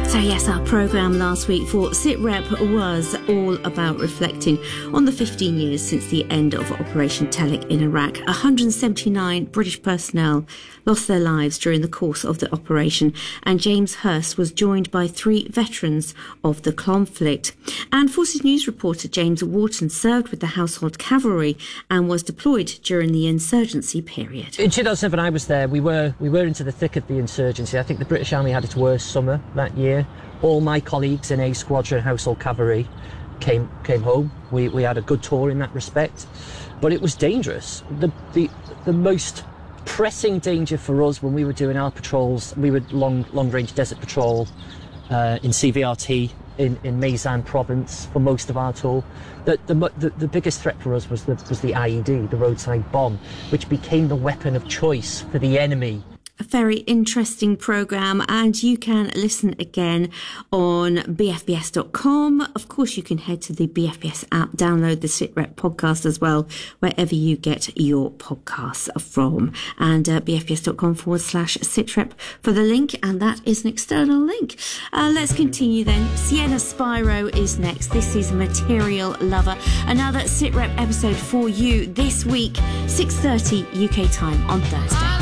So yes, our programme last week for SITREP was all about reflecting on the 15 years since the end of Operation Telic in Iraq. 179 British personnel lost their lives during the course of the operation, and James Hurst was joined by 3 veterans of the conflict. And Forces News reporter James Wharton served with the Household Cavalry and was deployed during the insurgency period. In 2007 I was there. We were into the thick of the insurgency. I think the British Army had its worst summer that year. All my colleagues in A Squadron Household Cavalry came home. We had a good tour in that respect, but it was dangerous. The most pressing danger for us when we were doing our patrols, we were long range desert patrol in CVRT in Maysan province for most of our tour. The biggest threat for us was the IED, the roadside bomb, which became the weapon of choice for the enemy. A very interesting programme, and you can listen again on bfbs.com. Of course, you can head to the BFBS app, download the SITREP podcast as well, wherever you get your podcasts from. And bfbs.com/SITREP for the link, and that is an external link. Let's continue then. Sienna Spyro is next. This is Material Lover, another SITREP episode for you this week, 6:30 UK time on Thursday.